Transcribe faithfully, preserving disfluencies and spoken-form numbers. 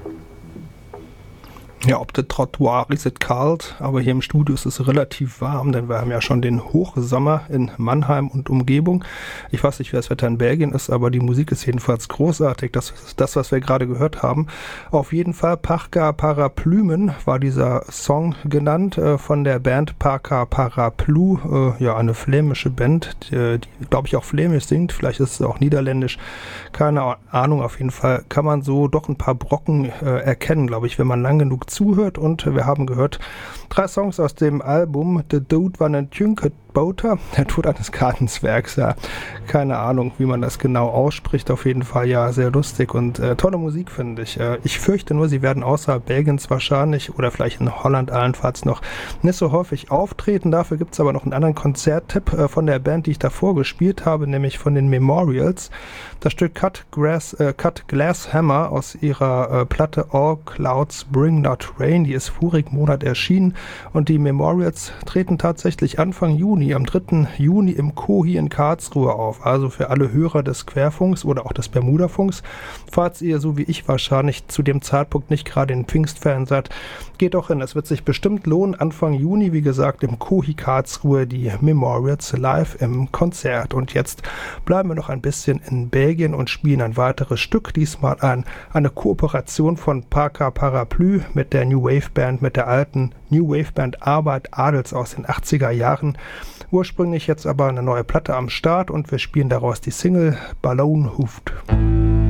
Ja, ob der Trottoir ist es kalt, aber hier im Studio ist es relativ warm, denn wir haben ja schon den Hochsommer in Mannheim und Umgebung. Ich weiß nicht, wie das Wetter in Belgien ist, aber die Musik ist jedenfalls großartig. Das ist das, was wir gerade gehört haben. Auf jeden Fall Parka Paraplumen war dieser Song genannt, äh, von der Band Parka Paraplu, äh, ja, eine flämische Band, die, die glaube ich auch flämisch singt, vielleicht ist es auch niederländisch, keine Ahnung, auf jeden Fall kann man so doch ein paar Brocken äh, erkennen, glaube ich, wenn man lang genug zuhört, und wir haben gehört drei Songs aus dem Album The Dude van den Tjunket Bouter, der Tod eines Gartenzwergs, ja, keine Ahnung, wie man das genau ausspricht, auf jeden Fall ja sehr lustig und äh, tolle Musik, finde ich. Äh, ich fürchte nur, sie werden außerhalb Belgiens wahrscheinlich oder vielleicht in Holland allenfalls noch nicht so häufig auftreten. Dafür gibt es aber noch einen anderen Konzerttipp äh, von der Band, die ich davor gespielt habe, nämlich von den Memorials. Das Stück Cut, Grass, äh, Cut Glass Hammer aus ihrer äh, Platte All Clouds Bring Not Rain, die ist vorigen Monat erschienen, und die Memorials treten tatsächlich Anfang Juni, am dritten Juni im Kohi in Karlsruhe auf. Also für alle Hörer des Querfunks oder auch des Bermudafunks, falls ihr so wie ich wahrscheinlich zu dem Zeitpunkt nicht gerade ein Pfingstfan seid, geht doch hin. Es wird sich bestimmt lohnen. Anfang Juni, wie gesagt, im Kohi Karlsruhe die Memorials live im Konzert. Und jetzt bleiben wir noch ein bisschen in Belgien und spielen ein weiteres Stück. Diesmal ein, eine Kooperation von Parka Paraplu mit der New Wave Band, mit der alten New Wave Band Arbeit Adels aus den achtziger Jahren. Ursprünglich jetzt aber eine neue Platte am Start, und wir spielen daraus die Single Balloon Hoofed.